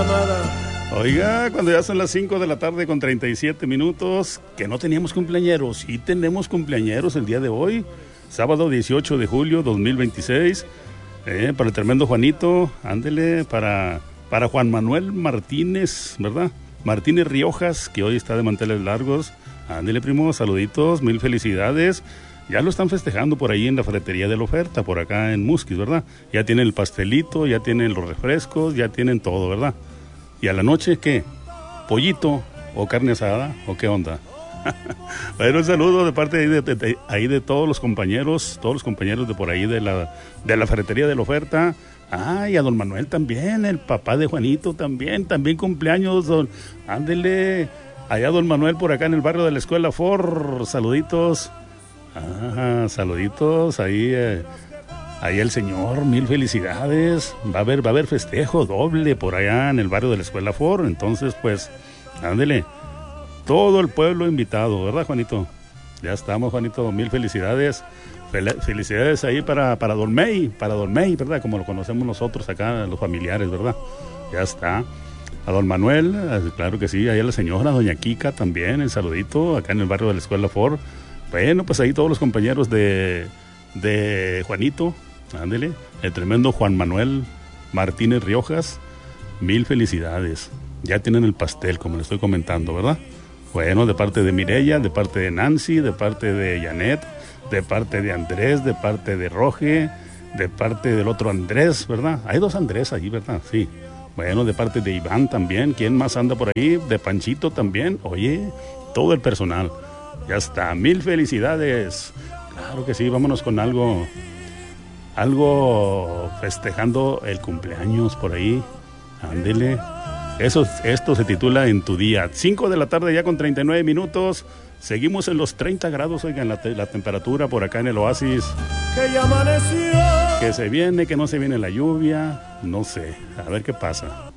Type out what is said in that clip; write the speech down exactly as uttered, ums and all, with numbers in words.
amada. Oiga, cuando ya son las cinco de la tarde con treinta y siete minutos, que no teníamos cumpleañeros, sí tenemos cumpleañeros el día de hoy, sábado dieciocho de julio dos mil veintiséis, eh, para el tremendo Juanito, ándele, para, para Juan Manuel Martínez, ¿verdad? Martínez Riojas, que hoy está de manteles largos, ándele primo, saluditos, mil felicidades. Ya lo están festejando por ahí en la ferretería de la oferta, por acá en Musquis, ¿verdad? Ya tienen el pastelito, ya tienen los refrescos, ya tienen todo, ¿verdad? ¿Y a la noche qué? ¿Pollito o carne asada o qué onda? Bueno, un saludo de parte de, de, de, ahí de todos los compañeros, todos los compañeros de por ahí de la, de la ferretería de la oferta. Ah, y a don Manuel también, el papá de Juanito también, también cumpleaños, don, ándele, allá don Manuel por acá en el barrio de la Escuela Ford, saluditos. Ah, saluditos, ahí, eh, ahí el señor, mil felicidades, va a haber, va a haber festejo doble por allá en el barrio de la Escuela Ford, entonces pues, ándele, todo el pueblo invitado, ¿verdad Juanito? Ya estamos Juanito, mil felicidades, Fel- felicidades ahí para, para Don May, para Don May, ¿verdad? Como lo conocemos nosotros acá, los familiares, ¿verdad? Ya está. A don Manuel, claro que sí, ahí a la señora, doña Kika también, el saludito, acá en el barrio de la Escuela Ford. Bueno, pues ahí todos los compañeros de, de Juanito, ándele, el tremendo Juan Manuel Martínez Riojas, mil felicidades. Ya tienen el pastel, como le estoy comentando, ¿verdad? Bueno, de parte de Mireya, de parte de Nancy, de parte de Janet, de parte de Andrés, de parte de Roge, de parte del otro Andrés, ¿verdad? Hay dos Andrés ahí, ¿verdad? Sí. Bueno, de parte de Iván también. ¿Quién más anda por ahí? De Panchito también. Oye, todo el personal. Ya está, mil felicidades. Claro que sí, vámonos con algo, algo festejando el cumpleaños por ahí. Ándele. Eso, esto se titula En tu día. cinco de la tarde ya con treinta y nueve minutos. Seguimos en los treinta grados, oigan, la, te, la temperatura por acá en el oasis. Que ya amaneció. Que se viene, que no se viene la lluvia. No sé, a ver qué pasa.